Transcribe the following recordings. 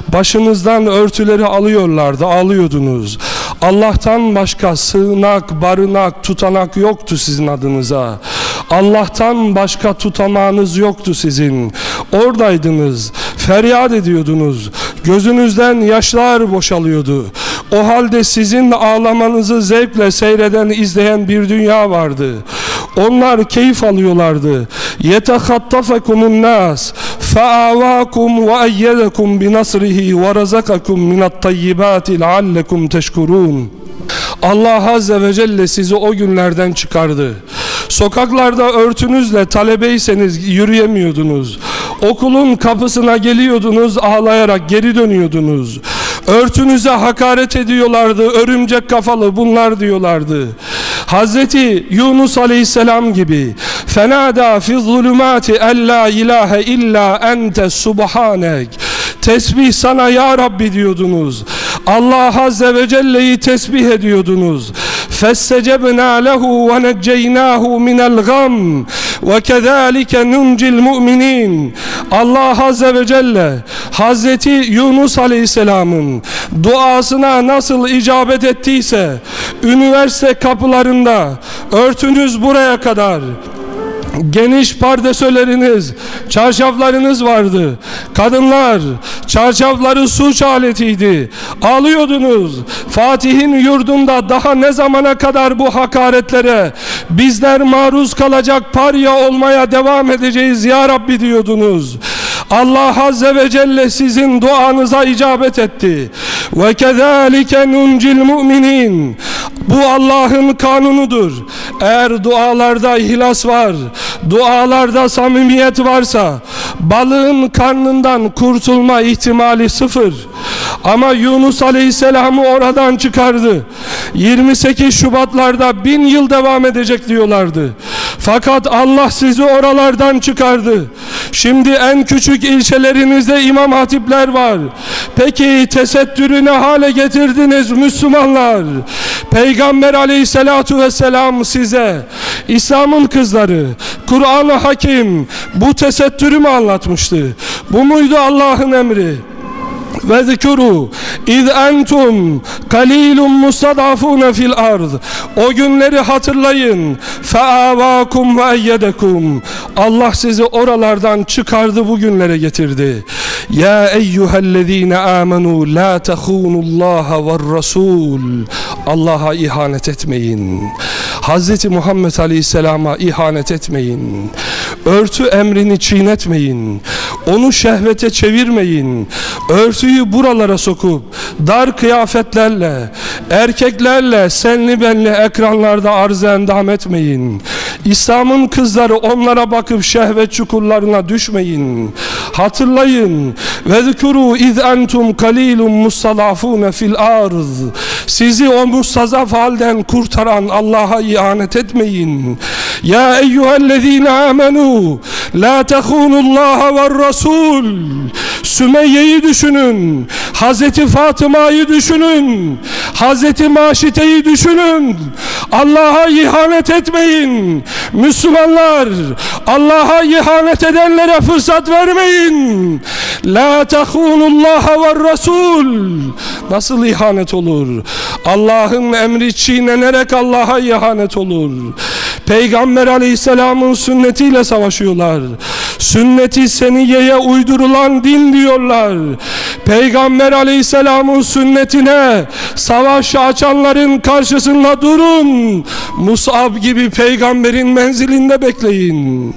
Başınızdan örtüleri alıyorlardı, ağlıyordunuz. Allah'tan başka sığınak, barınak, tutanak yoktu sizin adınıza. Allah'tan başka tutamağınız yoktu sizin. Oradaydınız, feryat ediyordunuz. Gözünüzden yaşlar boşalıyordu. O halde sizin ağlamanızı zevkle seyreden, izleyen bir dünya vardı. Onlar keyif alıyorlardı. يَتَخَطَّفَكُمُ النَّاسِ فَآوَاكُمْ وَأَيَّدَكُمْ بِنَصْرِهِ وَرَزَقَكُمْ مِنَ الطَّيِّبَاتِ لَعَلَّكُمْ تَشْكُرُونَ. Allah Azze ve Celle sizi o günlerden çıkardı. Sokaklarda örtünüzle talebeyseniz yürüyemiyordunuz. Okulun kapısına geliyordunuz, ağlayarak geri dönüyordunuz. Örtünüze hakaret ediyorlardı, örümcek kafalı bunlar diyorlardı. Hazreti Yunus Aleyhisselam gibi fenada fi zulümati en la ilahe illa ente subhanek. Tesbih sana ya Rabbi diyordunuz. Allah Azze ve Celle'yi tesbih ediyordunuz. فَاسْتَجَبْنَا لَهُ وَنَجَّيْنَاهُ مِنَ الْغَمِّ وَكَذَٰلِكَ نُنْجِ الْمُؤْمِنِينَ. Allah Azze ve Celle Hazreti Yunus Aleyhisselam'ın duasına nasıl icabet ettiyse, üniversite kapılarında örtünüz buraya kadar, geniş pardesöleriniz, çarşaflarınız vardı. Kadınlar çarşafları suç aletiydi. Ağlıyordunuz. Fatih'in yurdunda daha ne zamana kadar bu hakaretlere bizler maruz kalacak, parya olmaya devam edeceğiz ya Rabbi diyordunuz. Allah Azze ve Celle sizin duanıza icabet etti. Ve kezalike nuncil mu'minin. Bu Allah'ın kanunudur. Eğer dualarda ihlas var, dualarda samimiyet varsa, balığın karnından kurtulma ihtimali sıfır. Ama Yunus Aleyhisselam'ı oradan çıkardı. 28 Şubatlarda 1000 yıl devam edecek diyorlardı. Fakat Allah sizi oralardan çıkardı. Şimdi en küçük ilçelerinizde imam hatipler var. Peki tesettürü ne hale getirdiniz Müslümanlar? Peygamber Aleyhisselatu Vesselam size, İslam'ın kızları, Kur'an-ı Hakim bu tesettürü mü anlatmıştı? Bu muydu Allah'ın emri? Ve zikru iz entum qalilun mustadafun fil ard. O günleri hatırlayın. Feavakum ve eyyedekum. Allah sizi oralardan çıkardı, bu günlere getirdi. Ya eyyühellezine amenu la tehunullaha ve rasul. Allah'a ihanet etmeyin. Hz. Muhammed Aleyhisselam'a ihanet etmeyin. Örtü emrini çiğnetmeyin. Onu şehvete çevirmeyin. Örtüyü buralara sokup dar kıyafetlerle, erkeklerle senli benli ekranlarda arz endam etmeyin. İslam'ın kızları, onlara bakıp şehvet çukurlarına düşmeyin. Hatırlayın. Ve zikru iz entum qalilun mustadafun fil arz. Sizi o mustazaf halden kurtaran Allah'a ihanet etmeyin. Ya eyyühellezine amenu la tehunullaha ve rasul. Sümeyye'yi düşünün, Hazreti Fatıma'yı düşünün, Hazreti Maşite'yi düşünün. Allah'a ihanet etmeyin. Müslümanlar, Allah'a ihanet edenlere fırsat vermeyin. La tehunullaha ve rasul. Nasıl ihanet olur? Allah'ın emri çiğnenerek Allah'a ihanet olur. Peygamber Aleyhisselam'ın sünnetiyle savaşıyorlar. Sünnet-i seniyeye uydurulan din diyorlar. Peygamber Aleyhisselam'ın sünnetine savaş açanların karşısında durun. Mus'ab gibi peygamberin menzilinde bekleyin.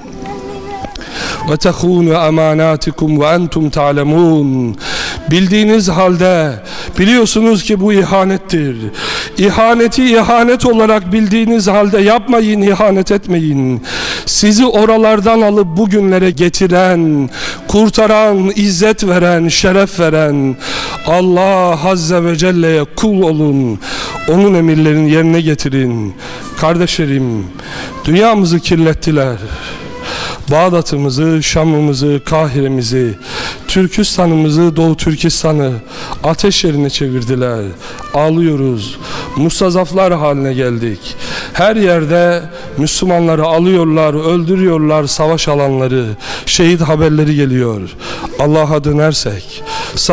Ve tehunu emanatikum ve entum ta'lemun. Bildiğiniz halde, biliyorsunuz ki bu ihanettir. İhaneti ihanet olarak bildiğiniz halde yapmayın, ihanet etmeyin. Sizi oralardan alıp bugünlere getiren, kurtaran, izzet veren, şeref veren Allah Azze ve Celle'ye kul olun. Onun emirlerini yerine getirin. Kardeşlerim, dünyamızı kirlettiler. Bağdat'ımızı, Şam'ımızı, Kahire'mizi, Türkistan'ımızı, Doğu Türkistan'ı ateş yerine çevirdiler. Ağlıyoruz. Mustazaflar haline geldik. Her yerde Müslümanları alıyorlar, öldürüyorlar, savaş alanları, şehit haberleri geliyor. Allah'a dönersek